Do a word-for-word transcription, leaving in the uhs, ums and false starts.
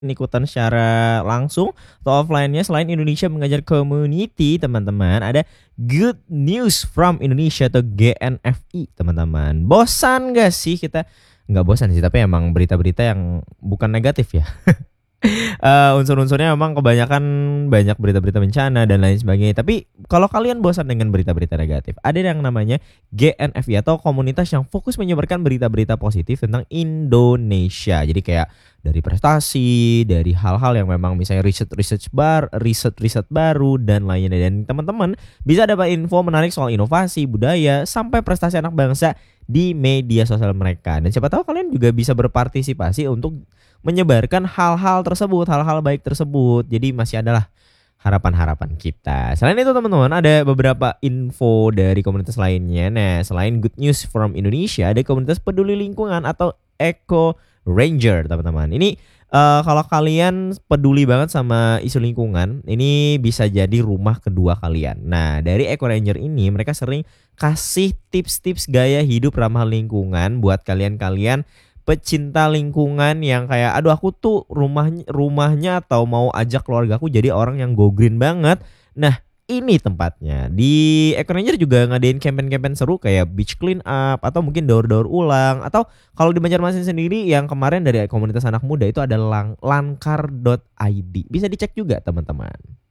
ikutan secara langsung atau offline-nya selain Indonesia Mengajar Community, teman-teman, ada Good News from Indonesia atau G N F I, teman-teman. Bosan gak sih kita? Nggak bosan sih, tapi emang berita-berita yang bukan negatif ya. Eee, unsur-unsurnya memang kebanyakan banyak berita-berita bencana dan lain sebagainya. Tapi kalau kalian bosan dengan berita-berita negatif, ada yang namanya G N F I atau komunitas yang fokus menyebarkan berita-berita positif tentang Indonesia. Jadi kayak dari prestasi, dari hal-hal yang memang misalnya riset-riset bar riset-riset baru dan lainnya. Dan teman-teman bisa dapat info menarik soal inovasi, budaya, sampai prestasi anak bangsa di media sosial mereka. Dan siapa tahu kalian juga bisa berpartisipasi untuk menyebarkan hal-hal tersebut, hal-hal baik tersebut. Jadi masih adalah harapan-harapan kita. Selain itu teman-teman, ada beberapa info dari komunitas lainnya. Nah, selain Good News from Indonesia, ada komunitas peduli lingkungan atau Eco Ranger, teman-teman. Ini uh, kalau kalian peduli banget sama isu lingkungan, ini bisa jadi rumah kedua kalian. Nah, dari Eco Ranger ini mereka sering kasih tips-tips gaya hidup ramah lingkungan buat kalian-kalian pecinta lingkungan yang kayak aduh aku tuh rumahnya rumahnya atau mau ajak keluargaku jadi orang yang go green banget. Nah, ini tempatnya. Di Eco Ranger juga ngadain campaign-campaign seru kayak beach clean up atau mungkin daur-daur ulang, atau kalau di Banjarmasin sendiri yang kemarin dari komunitas anak muda itu ada lang lankar dot i d. Bisa dicek juga teman-teman.